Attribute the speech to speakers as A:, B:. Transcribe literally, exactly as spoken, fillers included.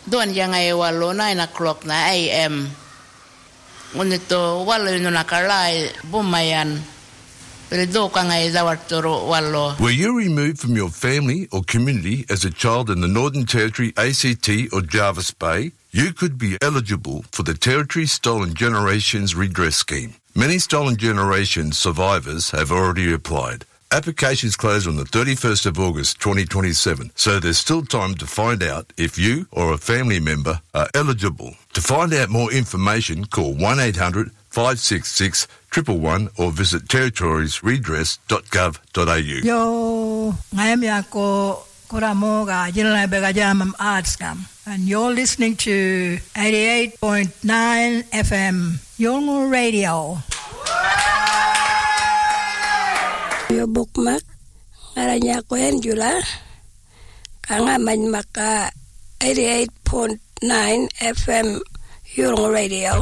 A: Doon yang ay walo nine o'clock na A M. Ngunito walo yun nakalay bumayan. Pero do ka ngay dawarturo walo.
B: Were you removed from your family or community as a child in the Northern Territory, A C T or Jervis Bay? You could be eligible for the Territory Stolen Generations Redress Scheme. Many Stolen Generations survivors have already applied. Applications close on the thirty-first of August twenty twenty-seven, so there's still time to find out if you or a family member are eligible. To find out more information, call one eight hundred five six six one one one or visit territories redress dot gov dot a u.
C: Yo, ngayon ako kuramo ga jinlay bega jamam artskam, and you're listening to eighty-eight point nine F M Yolngu Radio.
D: Yo bukmak ngaranya ko Angela kanga man maka eighty-eight point nine F M Yolngu Radio.